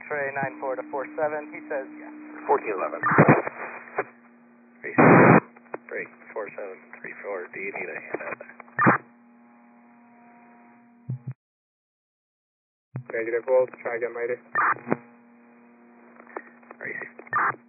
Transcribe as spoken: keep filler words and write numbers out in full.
X-ray nine four to four seven, he says yes. fourteen eleven. Break four seven three four, do you need a handout there? Negative, hold, try again later. Are you